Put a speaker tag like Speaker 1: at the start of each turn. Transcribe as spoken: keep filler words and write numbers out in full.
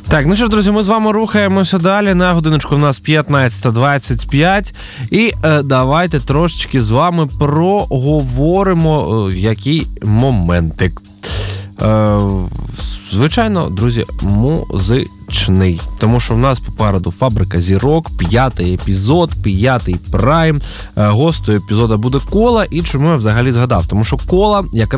Speaker 1: Так, ну що ж, друзі, ми з вами рухаємося далі. На годиночку в нас п'ятнадцята двадцять п'ять. І е, давайте трошечки з вами проговоримо е, який моментик. Е, звичайно, друзі, музичний. Тому що в нас попереду «Фабрика зірок», п'ятий епізод, п'ятий прайм. Е, гостею епізода буде Кола. І чому я взагалі згадав? Тому що Кола якраз